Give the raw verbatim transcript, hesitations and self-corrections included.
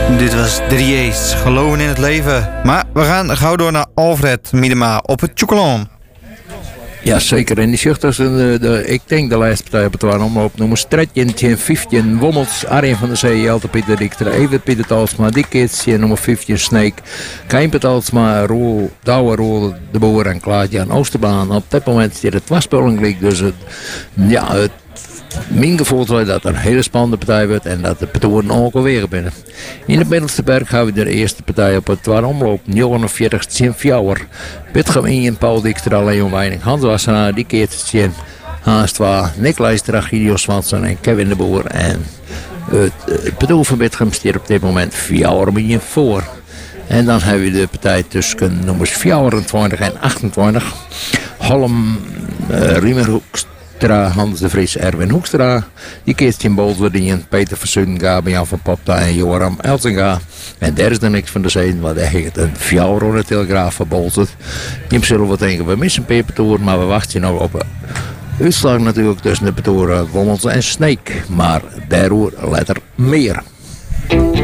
Dit was drie A's, geloven in het leven. Maar we gaan gauw door naar Alfred Miedema op het Chocolaan. Ja, zeker. En die zuchters, de, de, ik denk de laatste partij op het waar omloop noemen. Stretjen, vijftien, Wommels, Arjen van der Zee, Jelte Pieter Dikter, Evert Pieter Talsma, Dick Kids, nummer vijftien, Snake, Keimper Talsma, Roel, Douwe Roel, De Boer en Klaadje aan Oosterbaan. Op dit moment zit het waspulling, dus het, ja, het mijn gevoel is dat er een hele spannende partij wordt en dat de petoren ook alweer binnen. In de middelste berg gaan we de eerste partij op het waar omloop. negenenveertig, Tien Fjouwer. Pitgem in Paul Dikter, alleen weinig. Hans Wassenaar, die keert Tien. Haast waar Nicolai Stragidio Swanson en Kevin de Boer. En het, het petoer van Pitgem staat op dit moment Fjouwer min voor. En dan hebben we de partij tussen nummers vierentwintig en achtentwintig. Holm, uh, Riemerhoekst. Hans de Vries, Erwin Hoekstra, die keert in Bolswerdien, Peter Versunnen, Gabriel van Popta en Joram Elzinga. En daar is er niks van de zin, want hij heeft een fjouwer telegraaf van Bolswerd. Je zullen wat denken, we missen een pepertoer, maar we wachten nog op een uitslag natuurlijk tussen de petoren Wommels en Snake. Maar daarover letter meer.